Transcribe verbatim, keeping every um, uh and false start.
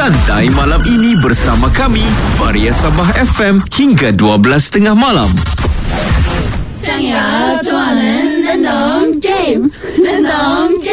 Santai malam ini bersama kami, Varia Sabah F M, hingga dua belas tiga puluh malam. 想要做人人懂 game， 人懂 game。